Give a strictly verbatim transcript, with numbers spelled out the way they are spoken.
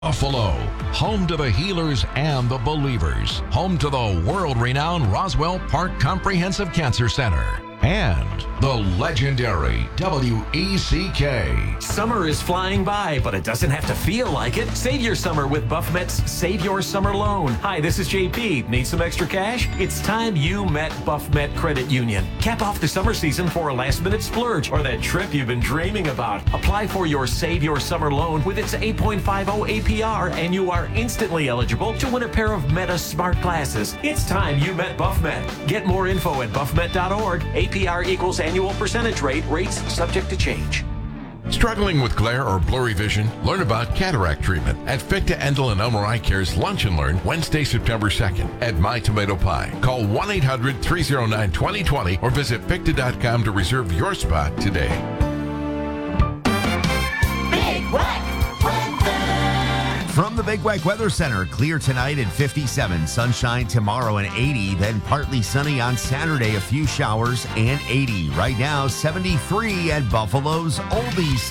Buffalo, home to the healers and the believers, home to the world-renowned Roswell Park Comprehensive Cancer Center, and the legendary W E C K. Summer is flying by, but it doesn't have to feel like it. Save your summer with BuffMet's Save Your Summer Loan. Hi, this is J P. Need some extra cash? It's time you met BuffMet Credit Union. Cap off the summer season for a last-minute splurge or that trip you've been dreaming about. Apply for your Save Your Summer Loan with its eight point five oh A P R, and you are instantly eligible to win a pair of Meta Smart Glasses. It's time you met BuffMet. Get more info at buffmet dot org. A P R equals annual percentage rate. Rates subject to change. Struggling with glare or blurry vision? Learn about cataract treatment at Ficta Endel and Elmer Eye Care's Lunch and Learn Wednesday, September second at My Tomato Pie. Call one eight hundred, three oh nine, two oh two oh or visit ficta dot com to reserve your spot today. Big Whack Weather. From the Big Whack Weather Center, clear tonight at fifty-seven, sunshine tomorrow and eighty, then partly sunny on Saturday, a few showers and eighty. Right now, seventy-three at Buffalo's Oldies